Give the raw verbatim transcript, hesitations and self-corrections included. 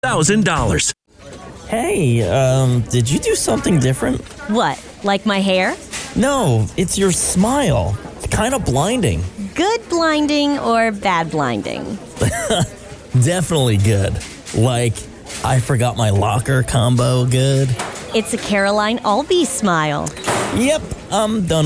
thousand dollars. Hey, um, did you do something different? What, like my hair? No, it's your smile. It's kind of blinding. Good blinding or bad blinding? Definitely good. Like, I forgot my locker combo good. It's a Caroline Albee smile. Yep, I'm done.